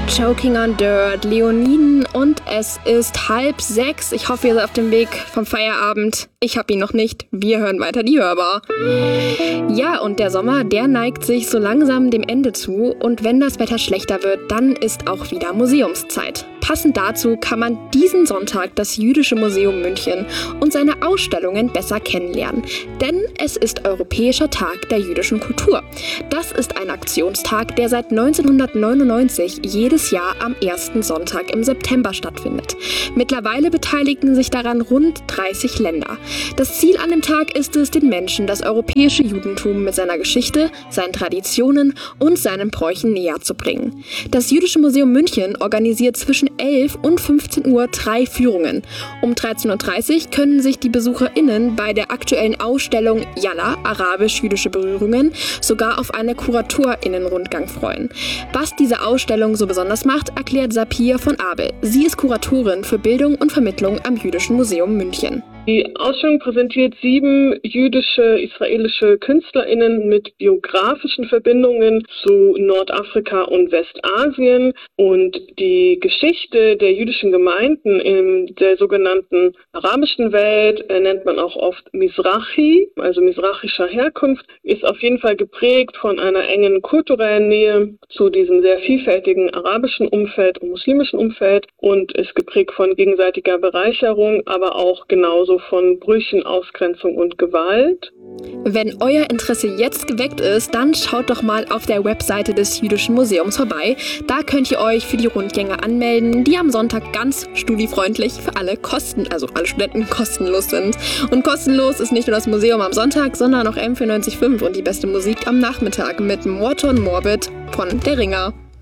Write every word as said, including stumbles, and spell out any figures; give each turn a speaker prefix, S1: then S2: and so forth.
S1: Choking on Dirt, Leoniden und es ist halb sechs. Ich hoffe, ihr seid auf dem Weg vom Feierabend. Ich hab ihn noch nicht. Wir hören weiter die Hörbar. Ja, und der Sommer, der neigt sich so langsam dem Ende zu. Und wenn das Wetter schlechter wird, dann ist auch wieder Museumszeit. Passend dazu kann man diesen Sonntag das Jüdische Museum München und seine Ausstellungen besser kennenlernen. Denn es ist Europäischer Tag der jüdischen Kultur. Das ist ein Aktionstag, der seit neunzehnhundertneunundneunzig jedes Jahr am ersten Sonntag im September stattfindet. Mittlerweile beteiligen sich daran rund dreißig Länder. Das Ziel an dem Tag ist es, den Menschen das europäische Judentum mit seiner Geschichte, seinen Traditionen und seinen Bräuchen näher zu bringen. Das Jüdische Museum München organisiert zwischen elf und fünfzehn Uhr drei Führungen. Um dreizehn Uhr dreißig können sich die BesucherInnen bei der aktuellen Ausstellung Yalla, arabisch-jüdische Berührungen, sogar auf einen KuratorInnen-Rundgang freuen. Was diese Ausstellung so besonders macht, erklärt Sapir von Abel. Sie ist Kuratorin für Bildung und Vermittlung am Jüdischen Museum München.
S2: Die Ausstellung präsentiert sieben jüdische, israelische KünstlerInnen mit biografischen Verbindungen zu Nordafrika und Westasien. Und die Geschichte der jüdischen Gemeinden in der sogenannten arabischen Welt äh, nennt man auch oft Mizrachi, also mizrachischer Herkunft, ist auf jeden Fall geprägt von einer engen kulturellen Nähe zu diesem sehr vielfältigen arabischen Umfeld und muslimischen Umfeld und ist geprägt von gegenseitiger Bereicherung, aber auch genauso von Brüchen, Ausgrenzung und Gewalt.
S1: Wenn euer Interesse jetzt geweckt ist, dann schaut doch mal auf der Webseite des Jüdischen Museums vorbei. Da könnt ihr euch für die Rundgänge anmelden, die am Sonntag ganz studifreundlich für alle kosten, also alle Studenten kostenlos sind. Und kostenlos ist nicht nur das Museum am Sonntag, sondern auch M vierundneunzig Komma fünf und die beste Musik am Nachmittag mit Morton Morbid von Der Ringer.